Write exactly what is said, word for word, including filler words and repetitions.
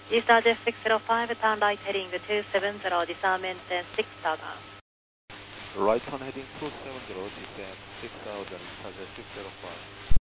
East six zero five, turn right heading two seven zero, disarm and six thousand. Right turn heading two seven zero, descend six thousand, East six zero five.